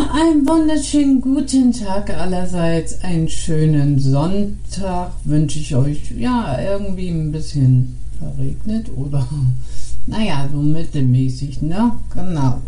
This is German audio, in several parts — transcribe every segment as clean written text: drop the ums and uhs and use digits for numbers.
Einen wunderschönen guten Tag allerseits, einen schönen Sonntag wünsche ich euch. Ja, irgendwie ein bisschen verregnet oder, naja, so mittelmäßig, ne? Genau.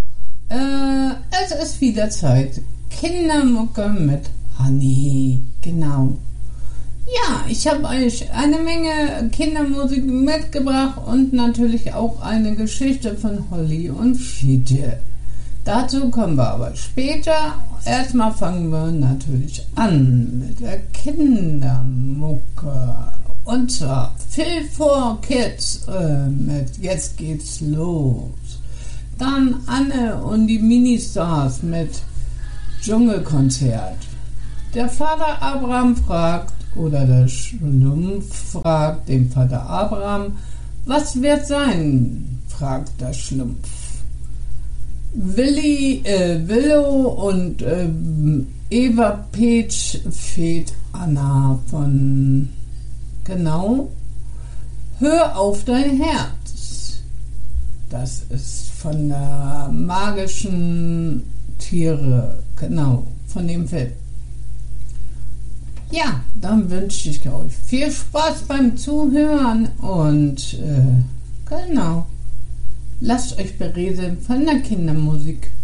Es ist wieder Zeit. Kindermucke mit Honey, genau. Ja, ich habe euch eine Menge Kindermusik mitgebracht und natürlich auch eine Geschichte von Holly und Fiete. Dazu kommen wir aber später. Erstmal fangen wir natürlich an mit der Kindermucke. Und zwar Phil for Kids mit Jetzt geht's los. Dann Anne und die Ministars mit Dschungelkonzert. Der Vater Abraham fragt, oder der Schlumpf fragt den Vater Abraham, was wird sein? Fragt der Schlumpf. Willow und Eva Peach fehlt Anna von, genau, Hör auf dein Herz. Das ist von der magischen Tiere, genau, von dem Film. Ja, dann wünsche ich euch viel Spaß beim Zuhören und genau. Lasst euch berieseln von der Kindermusik.